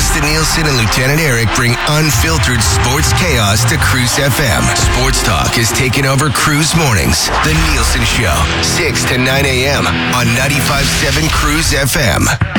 Justin Nielsen and Lieutenant Eric bring unfiltered sports chaos to Cruise FM. Sports talk is taking over Cruise Mornings. The Nielsen Show, 6 to 9 a.m. on 95.7 Cruise FM.